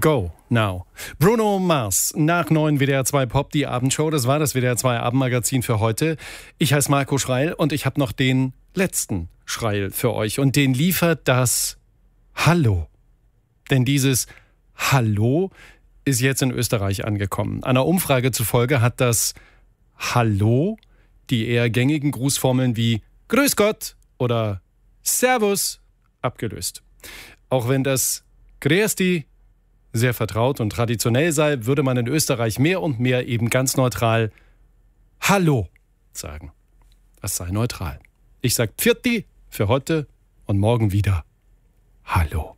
Go now. Bruno Mars, nach 9 WDR 2 Pop, die Abendshow. Das war das WDR 2 Abendmagazin für heute. Ich heiße Marco Schreil und ich habe noch den letzten Schreil für euch. Und den liefert das Hallo. Denn dieses Hallo ist jetzt in Österreich angekommen. Einer Umfrage zufolge hat das Hallo die eher gängigen Grußformeln wie Grüß Gott oder Servus abgelöst. Auch wenn das Grüß-di sehr vertraut und traditionell sei, würde man in Österreich mehr und mehr eben ganz neutral Hallo sagen. Das sei neutral. Ich sage Pfirti für heute und morgen wieder Hallo.